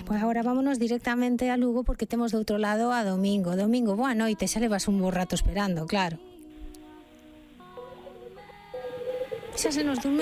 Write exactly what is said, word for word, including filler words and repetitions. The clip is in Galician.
Pois agora vámonos directamente a Lugo porque temos do outro lado a Domingo. Domingo, boa noite, xa levas un bo rato esperando, claro. Xa se nos durme